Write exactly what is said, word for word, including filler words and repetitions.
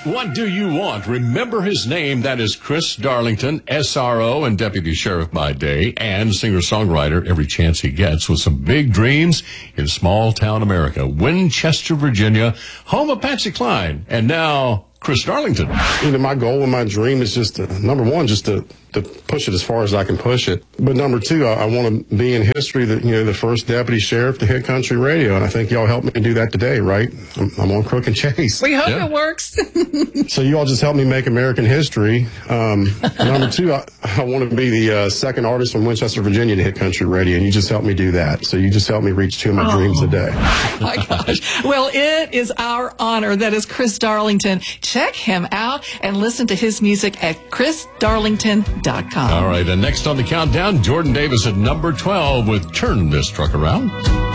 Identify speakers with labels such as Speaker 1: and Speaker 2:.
Speaker 1: What do you want? Remember his name. That is Chris Darlington, S R O and Deputy Sheriff by day, and singer-songwriter every chance he gets, with some big dreams in small-town America. Winchester, Virginia, home of Patsy Cline. And now, Chris Darlington.
Speaker 2: You know, my goal and my dream is just to, number one, just to, to push it as far as I can push it. But number two, I, I want to be in history that, you know, the first deputy sheriff to hit country radio. And I think y'all helped me do that today, right? I'm, I'm on Crook and Chase.
Speaker 3: We hope
Speaker 1: Yeah.
Speaker 3: it works.
Speaker 2: So you all just helped me make American history. Um, number two, I, I want to be the uh, second artist from Winchester, Virginia to hit country radio. And you just helped me do that. So you just helped me reach two of my
Speaker 3: Oh.
Speaker 2: dreams a day.
Speaker 3: My gosh. Well, it is our honor. That is Chris Darlington. Check him out and listen to his music at chris darlington dot com.
Speaker 1: All right, and next on the countdown, Jordan Davis at number twelve with Turn This Truck Around.